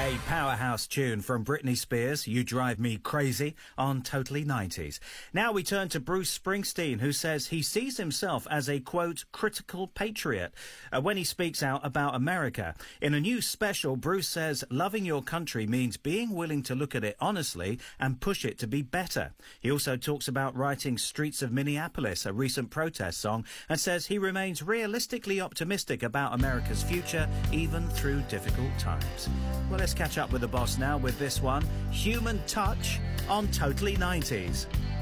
A powerhouse tune from Britney Spears, You Drive Me Crazy, on Totally 90s. Now we turn to Bruce Springsteen, who says he sees himself as a, quote, critical patriot when he speaks out about America. In a new special, Bruce says loving your country means being willing to look at it honestly and push it to be better. He also talks about writing Streets of Minneapolis, a recent protest song, and says he remains realistically optimistic about America's future, even through difficult times. Well, let's catch up with the boss now with this one, Human Touch, on Totally 90s.